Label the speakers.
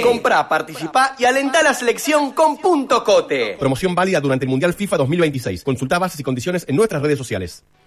Speaker 1: Comprá, participá y alentá la selección con Punto Cote.
Speaker 2: Promoción válida durante el Mundial FIFA 2026. Consulta bases y condiciones en nuestras redes sociales.